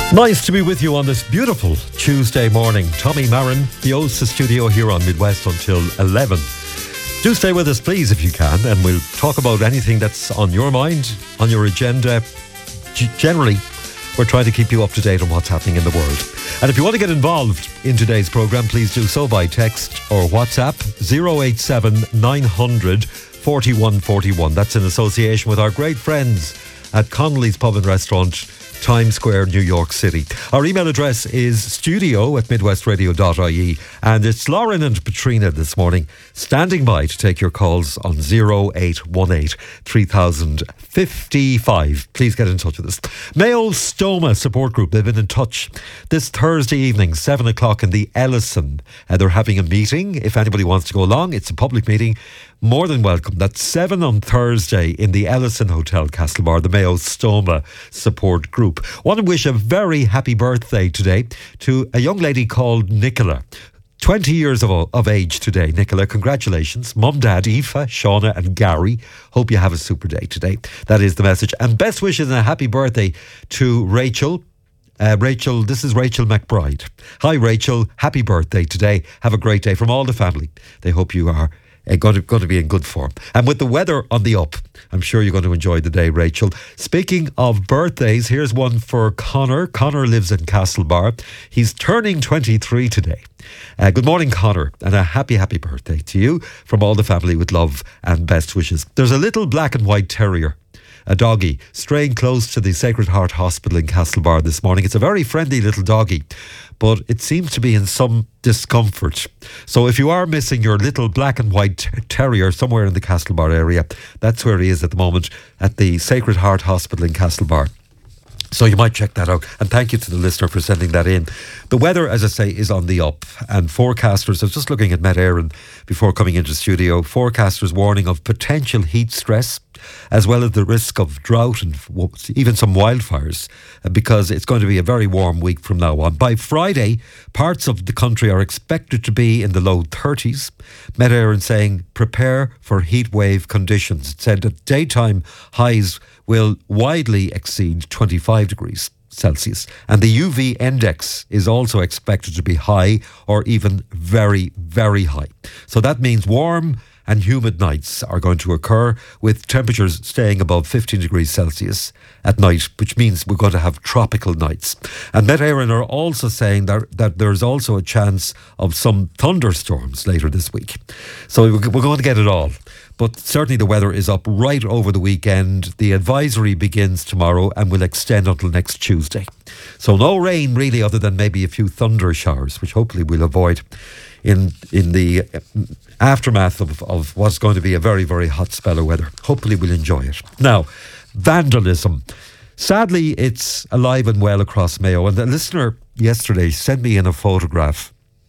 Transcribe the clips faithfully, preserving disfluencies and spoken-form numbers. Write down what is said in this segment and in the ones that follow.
Nice to be with you on this beautiful Tuesday morning. Tommy Marin, the O S A studio here on Midwest until eleven. Do stay with us, please, if you can, and we'll talk about anything that's on your mind, on your agenda. G- generally, we're trying to keep you up to date on what's happening in the world. And if you want to get involved in today's programme, please do so by text or WhatsApp zero eight seven nine hundred forty-one forty-one. That's in association with our great friends at Connolly's Pub and Restaurant, Times Square, New York City. Our email address is studio at midwestradio dot I E, and it's Lauren and Patrina this morning standing by to take your calls on zero eight one eight three thousand fifty-five. Please get in touch with us. Mayo Stoma Support Group, they've been in touch this Thursday evening, seven o'clock in the Ellison. Uh, they're having a meeting. If anybody wants to go along, it's a public meeting. More than welcome. That's seven on Thursday in the Ellison Hotel, Castlebar, the Mayo Stoma Support Group. Want to wish a very happy birthday today to a young lady called Nicola. twenty years of, of age today, Nicola. Congratulations. Mum, Dad, Aoife, Shauna and Gary. Hope you have a super day today. That is the message. And best wishes and a happy birthday to Rachel. Uh, Rachel, this is Rachel McBride. Hi, Rachel. Happy birthday today. Have a great day from all the family. They hope you are Uh, going, to, going to be in good form. And with the weather on the up, I'm sure you're going to enjoy the day, Rachel. Speaking of birthdays, here's one for Connor. Connor lives in Castlebar. He's turning twenty-three today. Uh, good morning, Connor, and a happy, happy birthday to you from all the family with love and best wishes. There's a little black and white terrier, a doggy, straying close to the Sacred Heart Hospital in Castlebar this morning. It's a very friendly little doggy, but it seems to be in some discomfort. So if you are missing your little black and white ter- terrier somewhere in the Castlebar area, that's where he is at the moment, at the Sacred Heart Hospital in Castlebar. So you might check that out. And thank you to the listener for sending that in. The weather, as I say, is on the up. And forecasters, I was just looking at Met Éireann before coming into the studio, forecasters warning of potential heat stress, as well as the risk of drought and even some wildfires, because it's going to be a very warm week from now on. By Friday, parts of the country are expected to be in the low thirties. Met Éireann saying prepare for heat wave conditions. It said that daytime highs will widely exceed twenty-five degrees Celsius, and the U V index is also expected to be high or even very, very high. So that means warm and humid nights are going to occur, with temperatures staying above fifteen degrees Celsius at night, which means we're going to have tropical nights. And Met Éireann are also saying that, that there's also a chance of some thunderstorms later this week. So we're going to get it all. But certainly the weather is up right over the weekend. The advisory begins tomorrow and will extend until next Tuesday. So no rain really, other than maybe a few thunder showers, which hopefully we'll avoid in in the aftermath of, of what's going to be a very, very hot spell of weather. Hopefully we'll enjoy it. Now, vandalism. Sadly, it's alive and well across Mayo. And the listener yesterday sent me in a photograph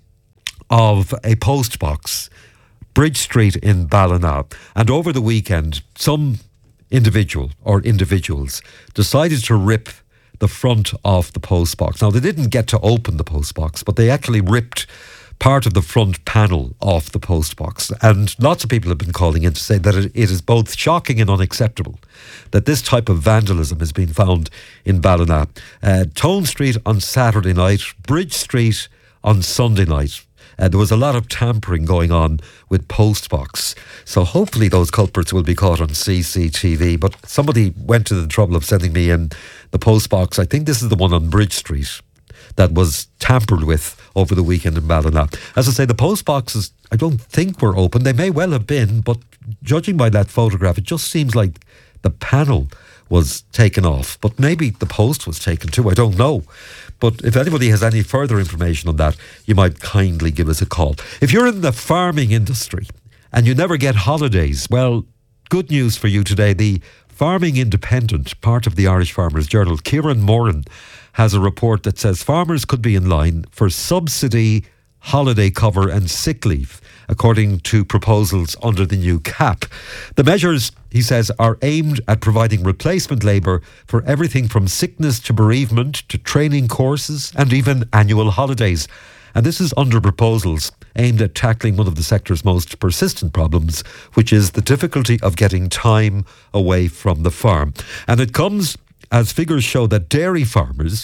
of a post box, Bridge Street in Ballina. And over the weekend, some individual or individuals decided to rip the front off the post box. Now, they didn't get to open the post box, but they actually ripped part of the front panel off the post box. And lots of people have been calling in to say that it, it is both shocking and unacceptable that this type of vandalism has been found in Ballina. Uh, Tone Street on Saturday night, Bridge Street on Sunday night. Uh, there was a lot of tampering going on with Postbox. So hopefully those culprits will be caught on C C T V. But somebody went to the trouble of sending me in the Postbox. I think this is the one on Bridge Street that was tampered with over the weekend in Ballina. As I say, the Postboxes, I don't think were open. They may well have been, but judging by that photograph, it just seems like the panel was taken off. But maybe the post was taken too. I don't know. But if anybody has any further information on that, you might kindly give us a call. If you're in the farming industry and you never get holidays, well, good news for you today. The Farming Independent, part of the Irish Farmers Journal, Kieran Moran, has a report that says farmers could be in line for subsidy, holiday cover and sick leave, according to proposals under the new C A P. The measures, he says, are aimed at providing replacement labour for everything from sickness to bereavement to training courses and even annual holidays. And this is under proposals aimed at tackling one of the sector's most persistent problems, which is the difficulty of getting time away from the farm. And it comes as figures show that dairy farmers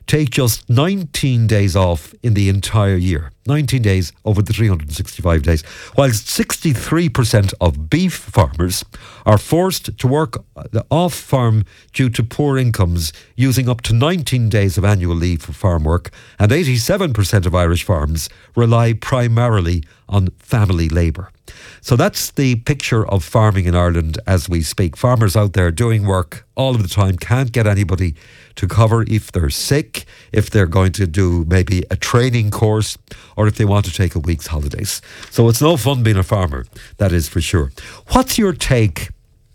take just nineteen days off in the entire year. nineteen days over the three hundred sixty-five days. While sixty-three percent of beef farmers are forced to work off farm due to poor incomes, using up to nineteen days of annual leave for farm work, and eighty-seven percent of Irish farms rely primarily on family labour. So that's the picture of farming in Ireland as we speak. Farmers out there doing work all of the time, can't get anybody to cover if they're sick, if they're going to do maybe a training course, or if they want to take a week's holidays. So it's no fun being a farmer, that is for sure. What's your take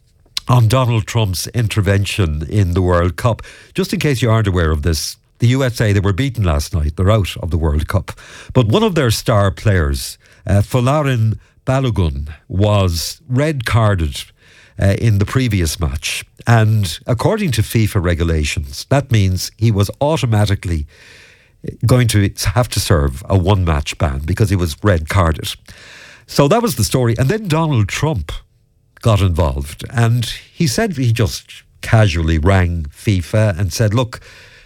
on Donald Trump's intervention in the World Cup? Just in case you aren't aware of this, the U S A, they were beaten last night. They're out of the World Cup. But one of their star players, uh, Folarin Balogun, was red carded uh, in the previous match. And according to FIFA regulations, that means he was automatically going to have to serve a one-match ban because he was red carded. So that was the story. And then Donald Trump got involved. And he said he just casually rang FIFA and said, look,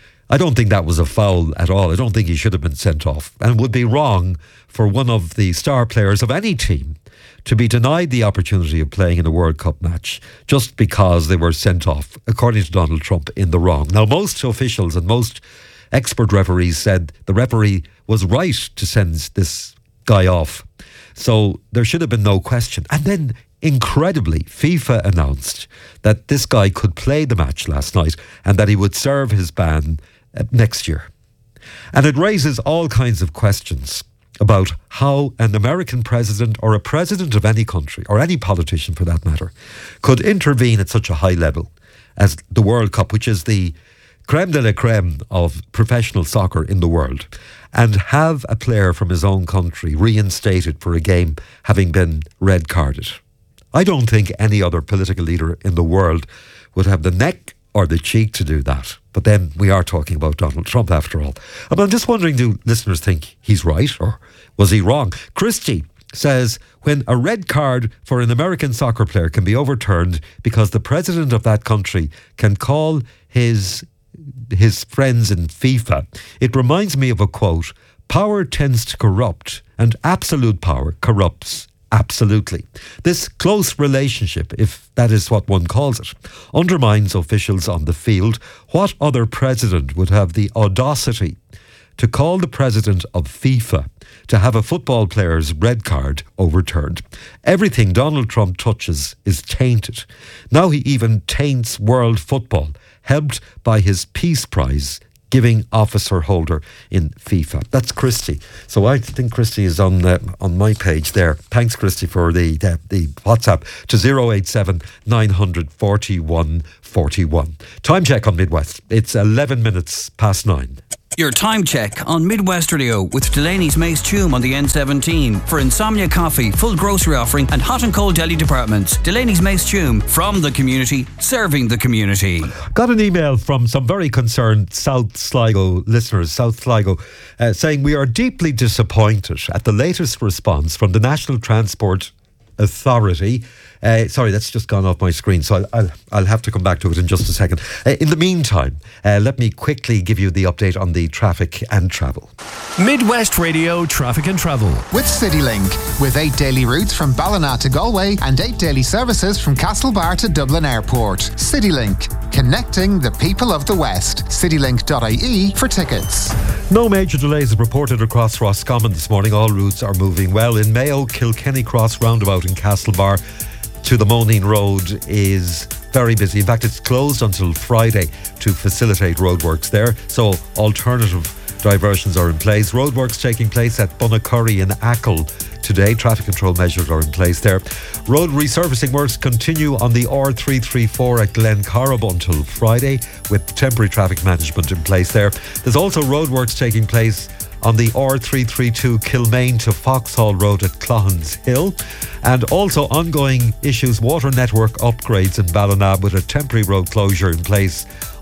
I don't think that was a foul at all. I don't think he should have been sent off. And it would be wrong for one of the star players of any team to be denied the opportunity of playing in a World Cup match just because they were sent off, according to Donald Trump, in the wrong. Now, most officials and most expert referees said the referee was right to send this guy off. So there should have been no question. And then, incredibly, FIFA announced that this guy could play the match last night and that he would serve his ban uh, next year. And it raises all kinds of questions about how an American president, or a president of any country, or any politician for that matter, could intervene at such a high level as the World Cup, which is the creme de la creme of professional soccer in the world, and have a player from his own country reinstated for a game having been red carded. I don't think any other political leader in the world would have the neck or the cheek to do that. But then we are talking about Donald Trump after all. And I'm just wondering, do listeners think he's right or was he wrong? Christy says, when a red card for an American soccer player can be overturned because the president of that country can call his his friends in FIFA, it reminds me of a quote, power tends to corrupt and absolute power corrupts absolutely. This close relationship, if that is what one calls it, undermines officials on the field. What other president would have the audacity to call the president of FIFA to have a football player's red card overturned? Everything Donald Trump touches is tainted. Now he even taints world football, helped by his Peace Prize giving officer holder in FIFA. That's Christy. So I think Christy is on uh, on my page there. Thanks, Christy, for the the, the WhatsApp to zero eight seven nine hundred forty-one forty-one. Time check on Midwest. It's eleven minutes past nine. Your time check on Midwest Radio with Delaney's Mace Tume on the N seventeen. For Insomnia Coffee, full grocery offering and hot and cold deli departments. Delaney's Mace Tume, from the community, serving the community. Got an email from some very concerned South Sligo listeners, South Sligo, uh, saying we are deeply disappointed at the latest response from the National Transport Authority. Uh, sorry, that's just gone off my screen, so I'll, I'll, I'll have to come back to it in just a second. Uh, in the meantime, uh, let me quickly give you the update on the traffic and travel. Midwest Radio Traffic and Travel. With CityLink, with eight daily routes from Ballina to Galway and eight daily services from Castlebar to Dublin Airport. CityLink, connecting the people of the West. citylink dot I E for tickets. No major delays are reported across Roscommon this morning. All routes are moving well. In Mayo, Kilkenny Cross roundabout in Castlebar to the Moneen Road is very busy. In fact, it's closed until Friday to facilitate roadworks there. So alternative diversions are in place. Roadworks taking place at Bunnacurry in Achill today. Traffic control measures are in place there. Road resurfacing works continue on the R three thirty-four at Glencorrib until Friday, with temporary traffic management in place there. There's also roadworks taking place on the R three thirty-two Kilmaine to Foxhall Road at Clohans Hill, and also ongoing issues, water network upgrades in Ballina, with a temporary road closure in place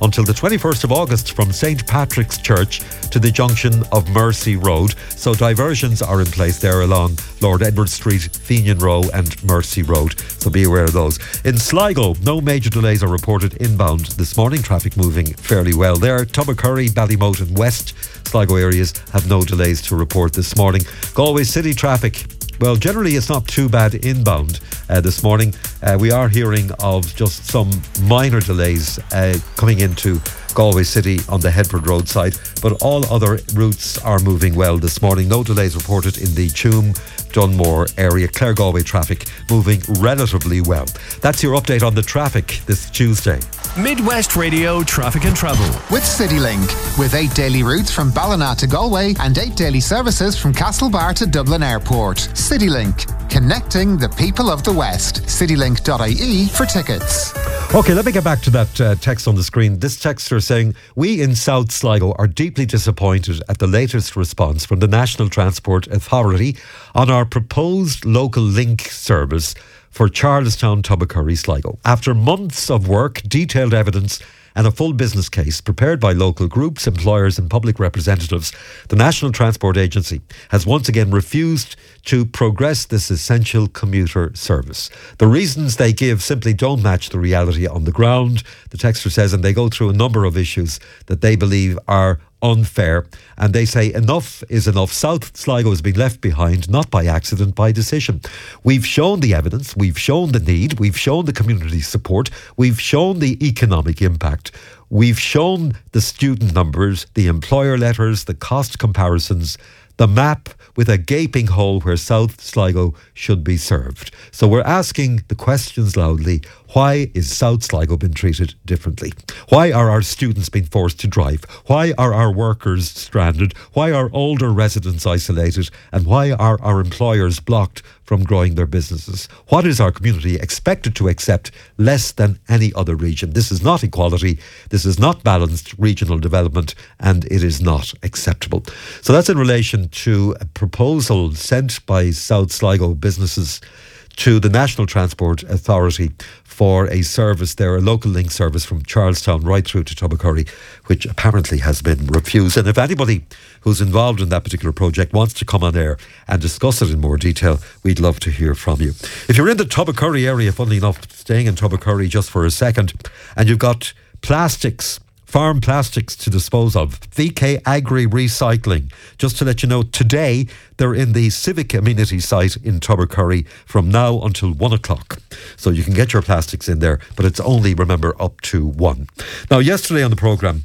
until the twenty-first of August from Saint Patrick's Church to the junction of Mercy Road. So diversions are in place there along Lord Edward Street, Fenian Row and Mercy Road. So be aware of those. In Sligo, no major delays are reported inbound this morning. Traffic moving fairly well there. Tubbercurry, Ballymote and West Sligo areas have no delays to report this morning. Galway City traffic, well, generally it's not too bad inbound uh, this morning. Uh, we are hearing of just some minor delays uh, coming into Galway City on the Headford Road side, but all other routes are moving well this morning. No delays reported in the Tuam, Dunmore area. Clare Galway traffic moving relatively well. That's your update on the traffic this Tuesday. Midwest Radio Traffic and Travel with CityLink, with eight daily routes from Ballina to Galway and eight daily services from Castlebar to Dublin Airport. CityLink, connecting the people of the West. citylink dot I E for tickets. Okay, let me get back to that uh, text on the screen. This texter saying, we in South Sligo are deeply disappointed at the latest response from the National Transport Authority on our proposed local link service for Charlestown, Tubbercurry, Sligo. After months of work, detailed evidence and a full business case prepared by local groups, employers and public representatives, the National Transport Agency has once again refused to progress this essential commuter service. The reasons they give simply don't match the reality on the ground, the texter says, and they go through a number of issues that they believe are unfair, and they say enough is enough. South Sligo has been left behind, not by accident, by decision. We've shown the evidence, we've shown the need, we've shown the community support, we've shown the economic impact, we've shown the student numbers, the employer letters, the cost comparisons, the map with a gaping hole where South Sligo should be served. So we're asking the questions loudly. Why is South Sligo being treated differently? Why are our students being forced to drive? Why are our workers stranded? Why are older residents isolated? And why are our employers blocked from growing their businesses? What is our community expected to accept less than any other region? This is not equality. This is not balanced regional development, and it is not acceptable. So that's in relation to a proposal sent by South Sligo businesses to the National Transport Authority for a service there, a local link service from Charlestown right through to Tubbercurry, which apparently has been refused. And if anybody who's involved in that particular project wants to come on air and discuss it in more detail, we'd love to hear from you. If you're in the Tubbercurry area, funnily enough, staying in Tubbercurry just for a second, and you've got plastics, farm plastics to dispose of, V K Agri Recycling, just to let you know, today they're in the Civic Amenity site in Tubbercurry from now until one o'clock. So you can get your plastics in there, but it's only, remember, up to one. Now, yesterday on the programme,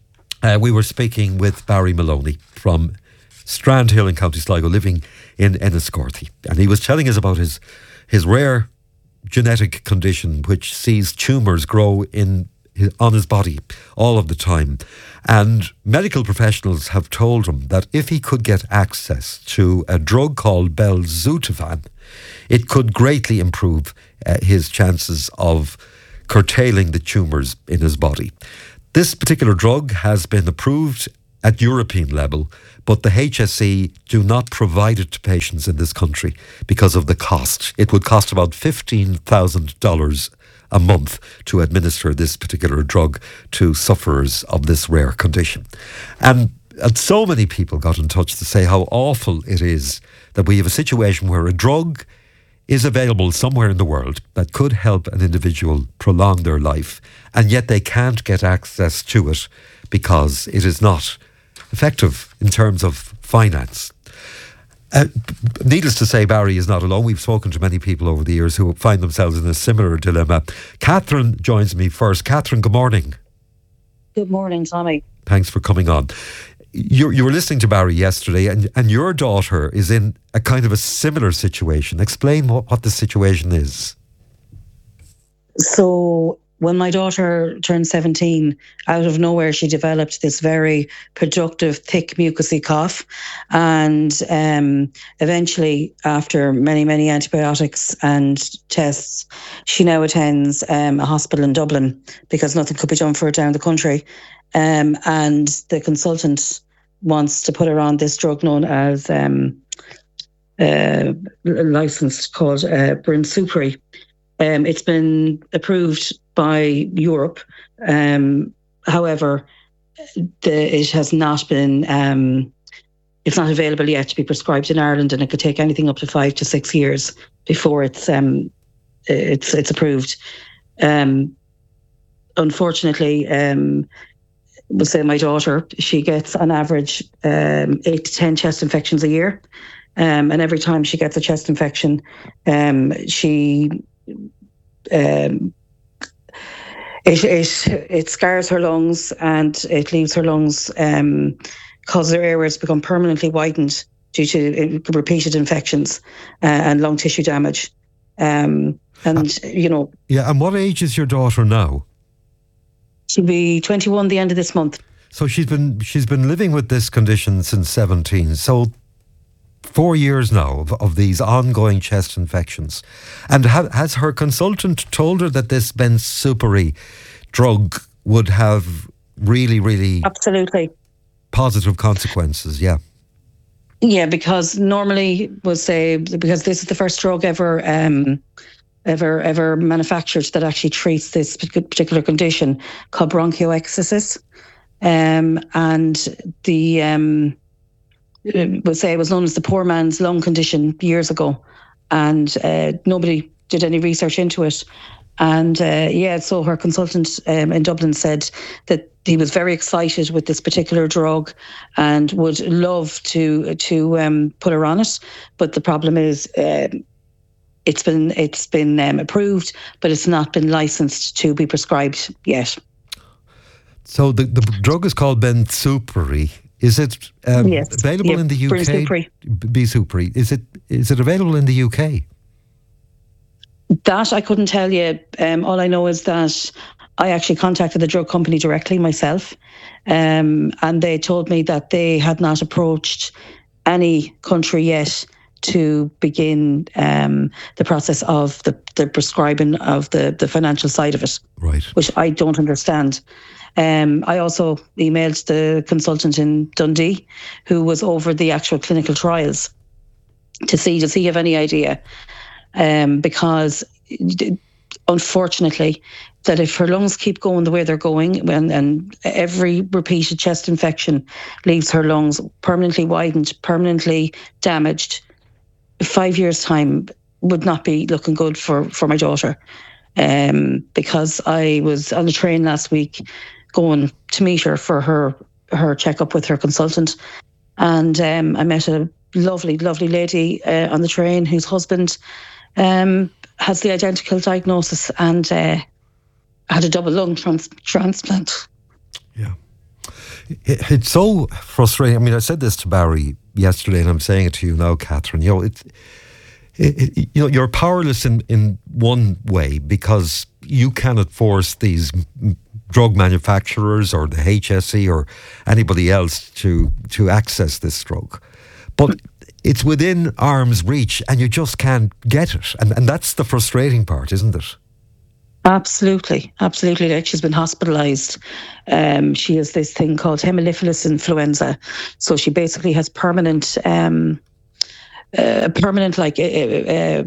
uh, we were speaking with Barry Maloney from Strandhill in County Sligo, living in Enniscorthy. And he was telling us about his, his rare genetic condition, which sees tumours grow in on his body all of the time. And medical professionals have told him that if he could get access to a drug called belzutifan, it could greatly improve uh, his chances of curtailing the tumours in his body. This particular drug has been approved at European level, but the H S E do not provide it to patients in this country because of the cost. It would cost about fifteen thousand dollars a month to administer this particular drug to sufferers of this rare condition. And and so many people got in touch to say how awful it is that we have a situation where a drug is available somewhere in the world that could help an individual prolong their life, and yet they can't get access to it because it is not effective in terms of finance. Uh, needless to say, Barry is not alone. We've spoken to many people over the years who find themselves in a similar dilemma. Catherine joins me first. Catherine, good morning. Good morning, Tommy. Thanks for coming on. You, you were listening to Barry yesterday, and, and your daughter is in a kind of a similar situation. Explain what, what the situation is. So when my daughter turned seventeen, out of nowhere, she developed this very productive, thick, mucousy cough. And um, eventually, after many, many antibiotics and tests, she now attends um, a hospital in Dublin because nothing could be done for her down the country. Um, and the consultant wants to put her on this drug known as um, uh, licensed called uh, Brinsupri. Um, it's been approved by Europe, um, however, the, it has not been, um, it's not available yet to be prescribed in Ireland, and it could take anything up to five to six years before it's um, it's it's approved. Um, unfortunately, um, we'll say my daughter, she gets on average um, eight to ten chest infections a year. Um, and every time she gets a chest infection, um, she um, it, it it scars her lungs, and it leaves her lungs, um, causes her airways become permanently widened due to repeated infections uh, and lung tissue damage. Um, and uh, you know, yeah. And what age is your daughter now? She'll be twenty-one the end of this month. So she's been she's been living with this condition since seventeen. So. Four years now of, of these ongoing chest infections. And ha- has her consultant told her that this Bensupri drug would have really, really... Absolutely. Positive consequences, yeah. Yeah, because normally we'll say, because this is the first drug ever um, ever ever manufactured that actually treats this particular condition called bronchiectasis. Um, and the... Um, would say it was known as the poor man's lung condition years ago, and uh, nobody did any research into it. And uh, yeah, so her consultant um, in Dublin said that he was very excited with this particular drug and would love to to um, put her on it. But the problem is, uh, it's been it's been um, approved, but it's not been licensed to be prescribed yet. So the the drug is called Bensupri. Is it um, yes. available yeah. in the U K? Bensupri. Bensupri. Is it is it available in the U K? That I couldn't tell you. Um, all I know is that I actually contacted the drug company directly myself, um, and they told me that they had not approached any country yet to begin um, the process of the, the prescribing of the, the financial side of it, right? Which I don't understand. Um, I also emailed the consultant in Dundee who was over the actual clinical trials to see, does he have any idea? Um, because unfortunately, that if her lungs keep going the way they're going, and, and every repeated chest infection leaves her lungs permanently widened, permanently damaged, five years' time would not be looking good for, for my daughter. Um, because I was on the train last week going to meet her for her her checkup with her consultant, and um, I met a lovely, lovely lady uh, on the train whose husband um, has the identical diagnosis and uh, had a double lung trans- transplant. Yeah, it, it's so frustrating. I mean, I said this to Barry yesterday, and I'm saying it to you now, Catherine. You know, it's it, it, you know, you're powerless in in one way because you cannot force these drug manufacturers or the H S E or anybody else to to access this drug, but it's within arm's reach and you just can't get it, and and that's the frustrating part, isn't it? Absolutely, absolutely. Like, she's been hospitalised. Um, she has this thing called hemolyphilus influenza, so she basically has permanent, um, uh, permanent like uh, uh,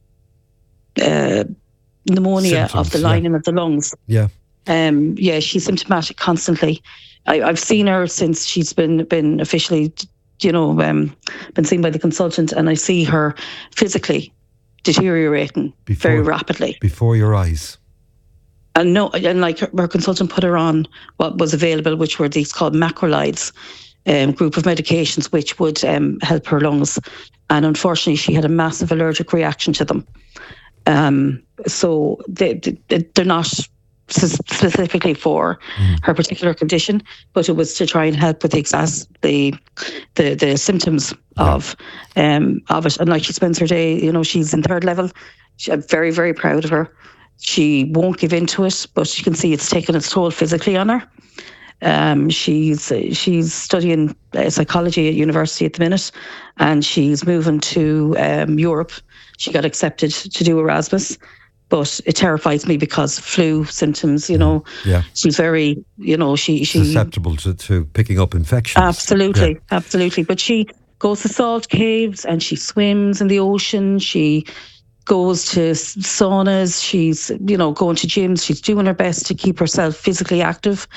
uh, pneumonia Symptoms, of the lining yeah. of the lungs. Yeah. Um, yeah, she's symptomatic constantly. I, I've seen her since she's been been officially, you know, um, been seen by the consultant, and I see her physically deteriorating before, very rapidly before your eyes. And no, and like her, her consultant put her on what was available, which were these called macrolides, um, group of medications which would um, help her lungs, and unfortunately, she had a massive allergic reaction to them. Um, so they, they they're not specifically for mm. her particular condition, but it was to try and help with the exas- the, the the symptoms yeah. of um of it. And like, she spends her day, you know, she's in third level. She, I'm very very proud of her. She won't give in to it, but you can see it's taken its toll physically on her. Um, she's she's studying uh, psychology at university at the minute, and she's moving to um, Europe. She got accepted to do Erasmus. But it terrifies me because flu symptoms, you know, yeah. she's very, you know, she... she susceptible to, to picking up infections. Absolutely, yeah. absolutely. But she goes to salt caves and she swims in the ocean. She goes to saunas. She's, you know, going to gyms. She's doing her best to keep herself physically active.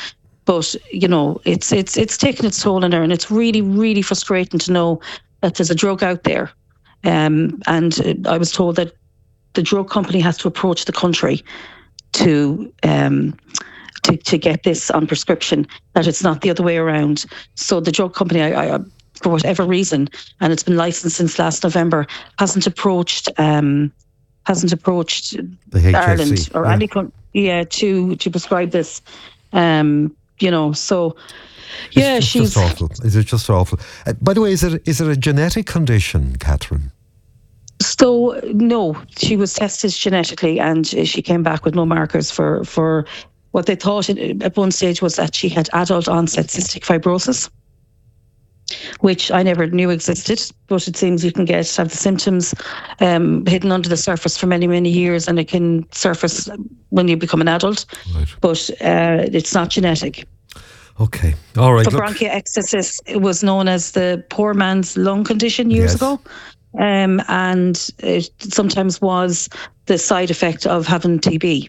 But, you know, it's it's it's taken its toll on her, and it's really, really frustrating to know that there's a drug out there. Um, and I was told that the drug company has to approach the country to um, to to get this on prescription, that it's not the other way around. So the drug company, I, I, for whatever reason, and it's been licensed since last November, hasn't approached um, hasn't approached the H S C, Ireland or yeah. any country, yeah, to to prescribe this. Um, you know, so yeah, it's she's just awful. Is it just awful? Uh, by the way, is it is it a genetic condition, Catherine? So no, she was tested genetically, and she came back with no markers for for what they thought at one stage was that she had adult onset cystic fibrosis, which I never knew existed. But it seems you can get have the symptoms um, hidden under the surface for many many years, and it can surface when you become an adult. Right. But uh, it's not genetic. Okay, all right. So look. bronchiectasis, it was known as the poor man's lung condition years Yes. ago. Um, and it sometimes was the side effect of having T B.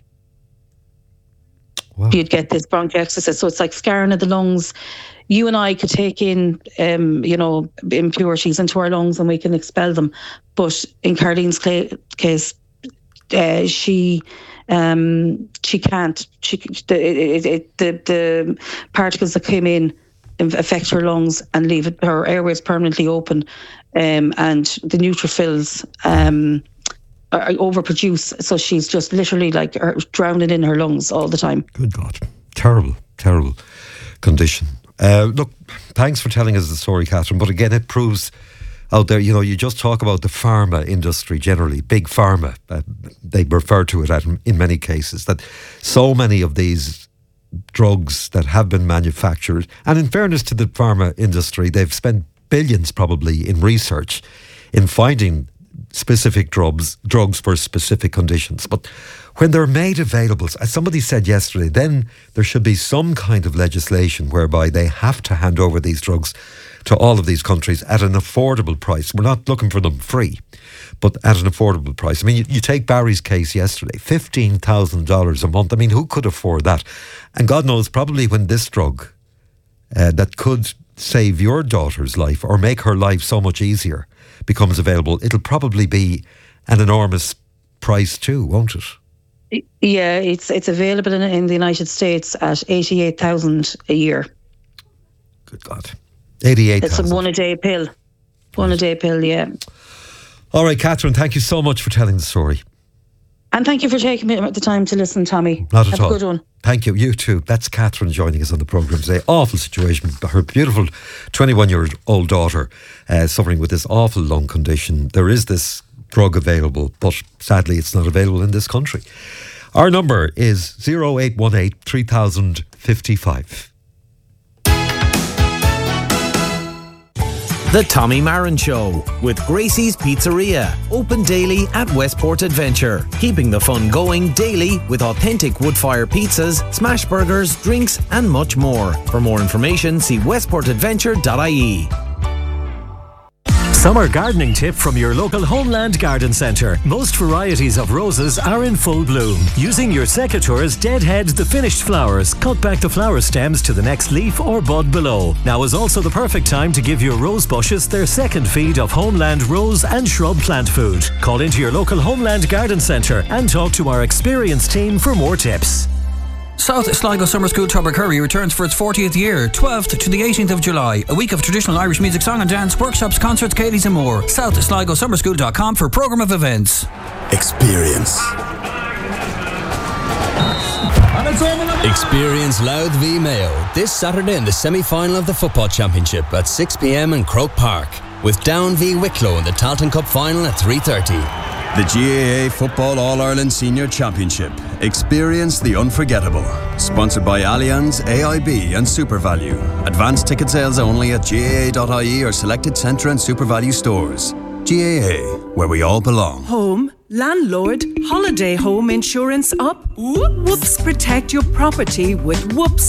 Wow. You'd get this bronchiectasis, so it's like scarring of the lungs. You and I could take in, um, you know, impurities into our lungs and we can expel them. But in Carlene's cla- case, uh, she um, she can't. She the, it, it, the the particles that came in affect her lungs and leave it, her airways permanently open, um, and the neutrophils um, are, are overproduce. So she's just literally like er, drowning in her lungs all the time. Good God. Terrible, terrible condition. Uh, look, thanks for telling us the story, Catherine. But again, it proves out there, you know, you just talk about the pharma industry generally, big pharma, uh, they refer to it at, in many cases, that so many of these drugs that have been manufactured, and in fairness to the pharma industry, they've spent billions probably in research in finding specific drugs drugs for specific conditions. But when they're made available, as somebody said yesterday, then there should be some kind of legislation whereby they have to hand over these drugs to all of these countries at an affordable price. We're not looking for them free, but at an affordable price. I mean, you, you take Barry's case yesterday, fifteen thousand dollars a month. I mean, who could afford that? And God knows, probably when this drug uh, that could save your daughter's life or make her life so much easier becomes available, it'll probably be an enormous price too, won't it? Yeah, it's it's available in, in the United States at eighty-eight thousand a year. Good God. eighty-eight thousand. It's a one a day pill. One a day pill, yeah. All right, Catherine, thank you so much for telling the story. And thank you for taking me the time to listen, Tommy. Not at Have all. a good one. Thank you. You too. That's Catherine joining us on the programme today. Awful situation. Her beautiful twenty-one-year-old daughter uh, suffering with this awful lung condition. There is this drug available, but sadly it's not available in this country. Our number is oh eight one eight, three thousand fifty-five. The Tommy Marin Show with Gracie's Pizzeria. Open daily at Westport Adventure. Keeping the fun going daily with authentic wood-fire pizzas, smash burgers, drinks and much more. For more information, see westport adventure dot I E. Summer gardening tip from your local Homeland Garden Centre. Most varieties of roses are in full bloom. Using your secateurs, deadhead the finished flowers. Cut back the flower stems to the next leaf or bud below. Now is also the perfect time to give your rose bushes their second feed of Homeland rose and shrub plant food. Call into your local Homeland Garden Centre and talk to our experienced team for more tips. South Sligo Summer School Tubbercurry returns for its fortieth year, twelfth to the eighteenth of July. A week of traditional Irish music, song and dance, workshops, concerts, Katie's and more. south sligo summer school dot com for programme of events. Experience. Experience Louth v Mayo this Saturday in the semi-final of the Football Championship at six p.m. in Croke Park, with Down v Wicklow in the Talton Cup final at three thirty. The G A A Football All-Ireland Senior Championship. Experience the unforgettable. Sponsored by Allianz, A I B and SuperValue. Advanced ticket sales only at G A A dot I E or selected Centra and SuperValue stores. G A A, where we all belong. Home, landlord, holiday home insurance up? Whoops, protect your property with Whoops